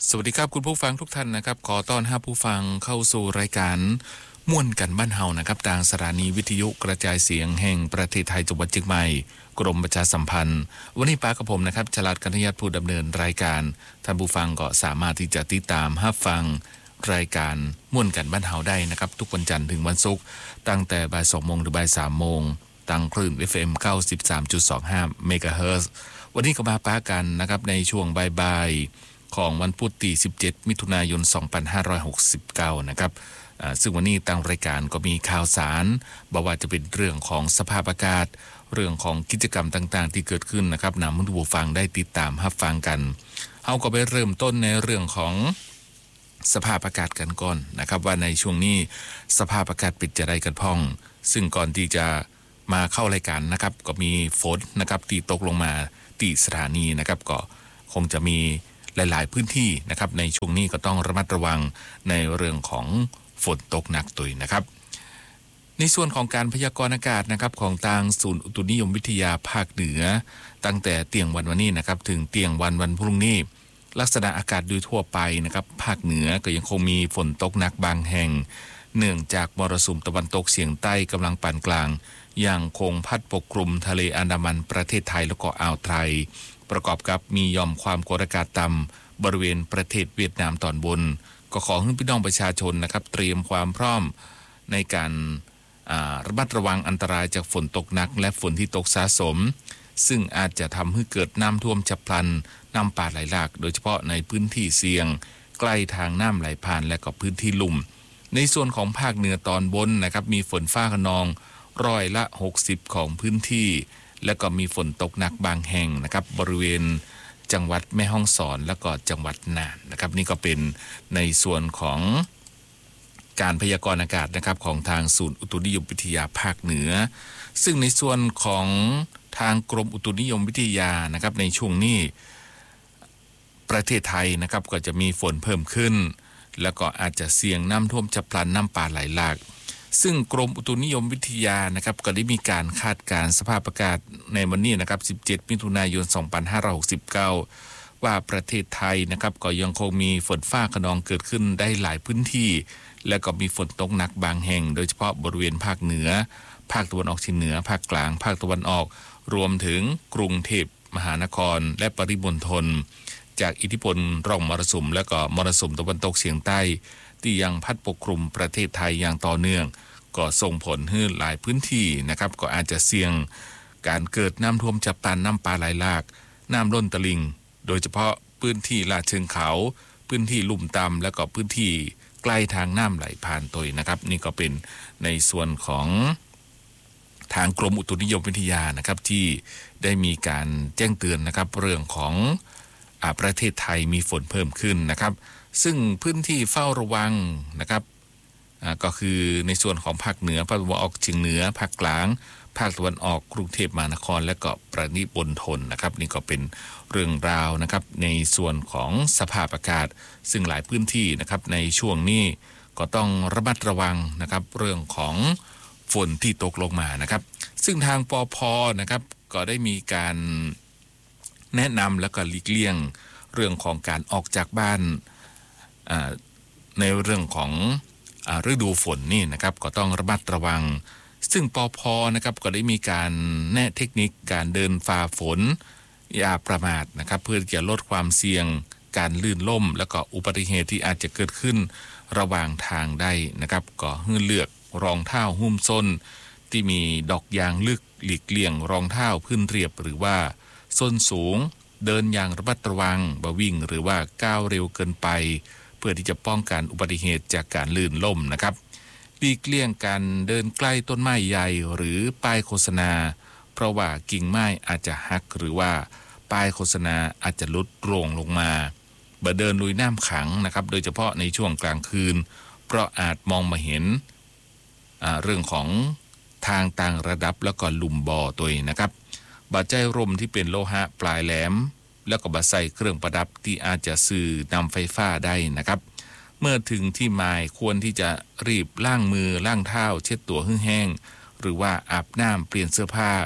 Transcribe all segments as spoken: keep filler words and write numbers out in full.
สวัสดีครับคุณผู้ฟังทุกท่านนะครับขอต้อนรับผู้ฟังเข้าสู่รายการม่วนกันบ้านเฮานะครับทางสถานีวิทยุกระจายเสียงแห่งประเทศไทยจังหวัดเชียงใหม่กรมประชาสัมพันธ์วันนี้ป้ากับผมนะครับฉลาดกัญญาผู้ดำเนินรายการท่านผู้ฟังก็สามารถที่จะติดตามรับฟังรายการม่วนกันบ้านเฮาได้นะครับทุกวันจันทร์ถึงวันศุกร์ตั้งแต่บ่ายสองโมงถึงบ่ายสามโมงทางคลื่น เอฟ เอ็ม เก้าสิบสามจุดสองห้า เมกะเฮิรตซ์วันนี้ก็มาป้ากันนะครับในช่วงบ่ายๆของวันพุธที่สิบเจ็ดมิถุนายนสองพันห้าร้อยหกสิบเก้านะครับซึ่งวันนี้ทางรายการก็มีข่าวสารบอกว่าจะเป็นเรื่องของสภาพอากาศเรื่องของกิจกรรมต่างๆที่เกิดขึ้นนะครับนำให้ผู้ฟังได้ติดตามรับฟังกันเอาก็ไปเริ่มต้นในเรื่องของสภาพอากาศกันก่อนนะครับว่าในช่วงนี้สภาพอากาศเป็นจะไรกันพ้องซึ่งก่อนที่จะมาเข้ารายการนะครับก็มีฝนนะครับที่ตกลงมาที่สถานีนะครับก็คงจะมีหลายๆพื้นที่นะครับในช่วงนี้ก็ต้องระมัดระวังในเรื่องของฝนตกหนักตุยนะครับในส่วนของการพยากรณ์อากาศนะครับของทางศูนย์อุตุนิยมวิทยาภาคเหนือตั้งแต่เที่ยงวันวันนี้นะครับถึงเที่ยงวันวันพรุ่งนี้ลักษณะอากาศโดยทั่วไปนะครับภาคเหนือก็ยังคงมีฝนตกหนักบางแห่งเนื่องจากมรสุมตะวันตกเฉียงใต้กำลังปานกลางยังคงพัดปกคลุมทะเลอันดามันประเทศไทยแล้วก็อ่าวไทยประกอบกับมีหย่อมความกดอากาศต่ำบริเวณประเทศเวียดนามตอนบนก็ขอให้พี่น้องประชาชนนะครับเตรียมความพร้อมในการระมัดระวังอันตรายจากฝนตกหนักและฝนที่ตกสะสมซึ่งอาจจะทำให้เกิดน้ำท่วมฉับพลันน้ำป่าไหลหลากโดยเฉพาะในพื้นที่เสี่ยงใกล้ทางน้ำไหลผ่านและก็พื้นที่ลุ่มในส่วนของภาคเหนือตอนบนนะครับมีฝนฟ้าคะนองร้อยละหกสิบของพื้นที่และก็มีฝนตกหนักบางแห่งนะครับบริเวณจังหวัดแม่ฮ่องสอนและก็จังหวัดน่านนะครับนี่ก็เป็นในส่วนของการพยากรณ์อากาศนะครับของทางศูนย์อุตุนิยมวิทยาภาคเหนือซึ่งในส่วนของทางกรมอุตุนิยมวิทยานะครับในช่วงนี้ประเทศไทยนะครับก็จะมีฝนเพิ่มขึ้นแล้วก็อาจจะเสี่ยงน้ำท่วมฉับพลันน้ำป่าไหลหลากซึ่งกรมอุตุนิยมวิทยานะครับก็ได้มีการคาดการณ์สภาพอากาศในวันนี้นะครับสิบเจ็ดมิถุนายนสองพันห้าร้อยหกสิบเก้าว่าประเทศไทยนะครับก็ยังคงมีฝนฟ้าคะนองเกิดขึ้นได้หลายพื้นที่และก็มีฝนตกหนักบางแห่งโดยเฉพาะบริเวณภาคเหนือภาคตะวันออกเฉียงเหนือภาคกลางภาคตะวันออกรวมถึงกรุงเทพมหานครและปริมณฑลจากอิทธิพลร่องมรสุมและก็มรสุมตะวันตกเฉียงใต้ที่ยังพัดปกคลุมประเทศไทยอย่างต่อเนื่องก็ส่งผลให้หลายพื้นที่นะครับก็อาจจะเสี่ยงการเกิดน้ำท่วมฉับพลันน้ำป่าไหลหลากน้ำล้นตลิ่งโดยเฉพาะพื้นที่ลาดเชิงเขาพื้นที่ลุ่มต่ำและก็พื้นที่ใกล้ทางน้ำไหลผ่านตัวนะครับนี่ก็เป็นในส่วนของทางกรมอุตุนิยมวิทยานะครับที่ได้มีการแจ้งเตือนนะครับเรื่องของอ่าประเทศไทยมีฝนเพิ่มขึ้นนะครับซึ่งพื้นที่เฝ้าระวังนะครับก็คือในส่วนของภาคเหนือภาคตะวันออกเฉียงเหนือภาคกลางภาคตะวันออกกรุงเทพมหานครและก็ปริมณฑลนะครับนี่ก็เป็นเรื่องราวนะครับในส่วนของสภาพอากาศซึ่งหลายพื้นที่นะครับในช่วงนี้ก็ต้องระมัดระวังนะครับเรื่องของฝนที่ตกลงมานะครับซึ่งทางปภ.นะครับก็ได้มีการแนะนำและก็หลีกเลี่ยงเรื่องของการออกจากบ้านในเรื่องของฤดูฝนนี่นะครับก็ต้องระมัดระวังซึ่งปภ.นะครับก็ได้มีการแนะเทคนิคการเดินฝ่าฝนอย่าประมาทนะครับเพื่อจะลดความเสี่ยงการลื่นล่มแล้วก็อุบัติเหตุที่อาจจะเกิดขึ้นระหว่างทางได้นะครับก็ให้เลือกรองเท้าหุ้มส้นที่มีดอกยางลึกหลีกเลี่ยงรองเท้าพื้นเรียบหรือว่าส้นสูงเดินอย่างระมัดระวังบ่วิ่งหรือว่าก้าวเร็วเกินไปเพื่อที่จะป้องกันอุบัติเหตุจากการลื่นล่มนะครับหลีกเลี่ยงการเดินใกล้ต้นไม้ใหญ่หรือป้ายโฆษณาเพราะว่ากิ่งไม้อาจจะหักหรือว่าป้ายโฆษณาอาจจะหลุดโร่งลงมาบ่เดินลุยน้ำขังนะครับโดยเฉพาะในช่วงกลางคืนเพราะอาจมองมาเห็นเรื่องของทางต่างระดับแล้วก็หลุมบ่อตัวนะครับบาดใจร่มที่เป็นโลหะปลายแหลมแล้วก็บาใส่เครื่องประดับที่อาจจะสื่อนำไฟฟ้าได้นะครับเมื่อถึงที่หมายควรที่จะรีบล้างมือล้างเท้าเช็ดตัวให้แห้งหรือว่าอาบน้ำเปลี่ยนเสื้อผ้า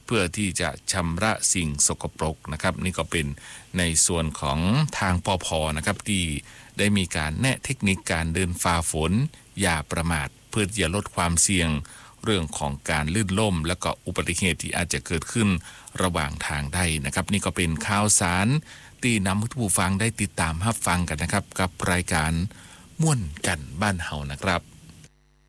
เพื่อที่จะชำระสิ่งสกปรกนะครับนี่ก็เป็นในส่วนของทางปภนะครับที่ได้มีการแนะเทคนิคการเดินฝ่าฝนอย่าประมาทเพื่อจะลดความเสี่ยงเรื่องของการลื่นล้มและก็อุบัติเหตุที่อาจจะเกิดขึ้นระหว่างทางได้นะครับนี่ก็เป็นข่าวสารที่นำผู้ฟังได้ติดตามรับฟังกันนะครับกับรายการม่วนกันบ้านเฮานะครับ